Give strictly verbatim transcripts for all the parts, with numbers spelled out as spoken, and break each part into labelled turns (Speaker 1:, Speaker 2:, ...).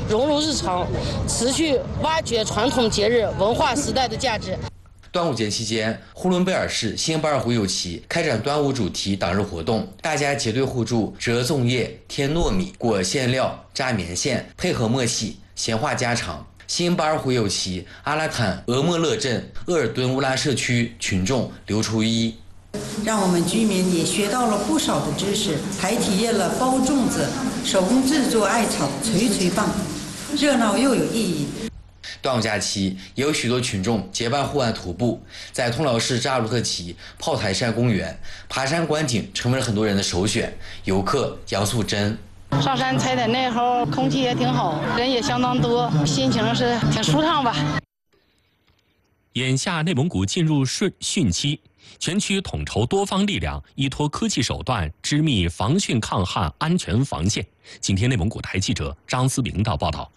Speaker 1: 融入日常，持续挖掘传统节日文化时代的价值。
Speaker 2: 端午节期间，呼伦贝尔市新巴尔胡友旗开展端午主题党日活动，大家结对互助，折粽叶、添糯米、裹馅料、扎棉线，配合默契，闲话家常。新巴尔胡友旗阿拉坦俄莫勒镇鄂尔敦乌拉社区群众刘初一，
Speaker 3: 让我们居民也学到了不少的知识，还体验了包粽子、手工制作艾草捶捶棒，热闹又有意义。
Speaker 2: 端午假期，也有许多群众结伴户外徒步，在通辽市扎鲁特旗炮台山公园，爬山观景成为了很多人的首选。游客杨素贞，
Speaker 1: 上山采采那后，空气也挺好，人也相当多，心情是挺舒畅吧。
Speaker 4: 眼下内蒙古进入汛汛期，全区统筹多方力量，依托科技手段，织密防汛抗旱安全防线。今天内蒙古台记者张思明的报道。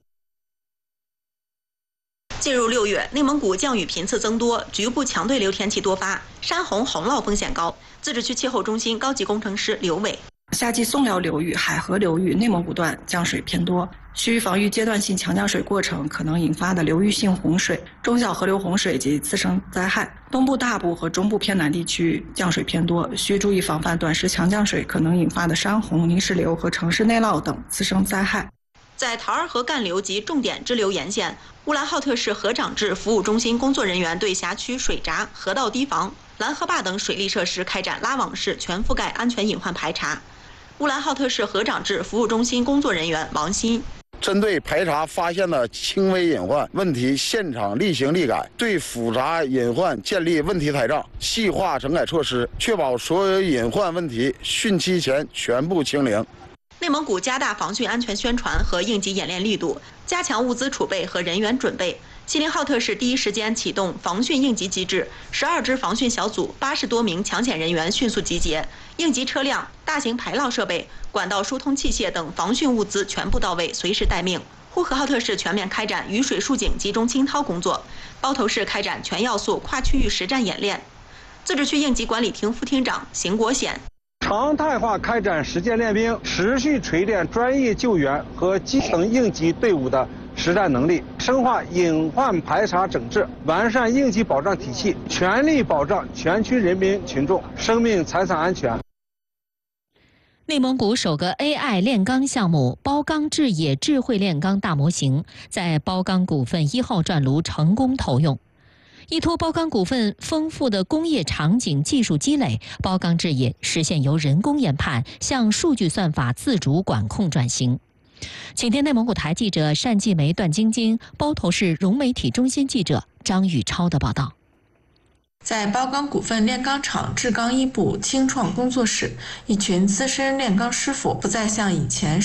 Speaker 5: 进入六月，内蒙古降雨频次增多，局部强对流天气多发，山洪洪涝风险高。自治区气候中心高级工程师刘伟，
Speaker 6: 夏季松辽流域、海河流域、内蒙古段降水偏多，需防御阶段性强降水过程可能引发的流域性洪水、中小河流洪水及次生灾害。东部大部和中部偏南地区降水偏多，需注意防范短时强降水可能引发的山洪、泥石流和城市内涝等次生灾害。
Speaker 5: 在桃儿河干流及重点支流沿线，乌兰浩特市河长治服务中心工作人员对辖区水闸、河道堤防、拦河坝等水利设施开展拉网式全覆盖安全隐患排查。乌兰浩特市河长治服务中心工作人员王鑫，
Speaker 7: 针对排查发现的轻微隐患问题，现场立行立改，对复杂隐患建立问题台账，细化整改措施，确保所有隐患问题汛期前全部清零。
Speaker 5: 内蒙古加大防汛安全宣传和应急演练力度，加强物资储备和人员准备。锡林浩特市第一时间启动防汛应急机制，十二支防汛小组、八十多名抢险人员迅速集结，应急车辆、大型排涝设备、管道疏通器械等防汛物资全部到位，随时待命。呼和浩特市全面开展雨水疏浚集中清涛工作，包头市开展全要素跨区域实战演练。自治区应急管理厅副厅长邢国显，
Speaker 8: 常态化开展实践练兵，持续锤炼专业救援和基层应急队伍的实战能力，深化隐患排查整治，完善应急保障体系，全力保障全区人民群众生命财产安全。
Speaker 9: 内蒙古首个 A I 炼钢项目包钢制冶智慧炼钢大模型在包钢股份一号转炉成功投用。依托包钢股份丰富的工业场景技术积累，包钢制冶实现由人工研判向数据算法自主管控转型。请听内蒙古台记者单继梅、段晶晶，包头市融媒体中心记者张宇超的报道。
Speaker 10: 在包钢股份炼钢厂制钢一部轻创工作室，一群资深炼钢师傅不再像以前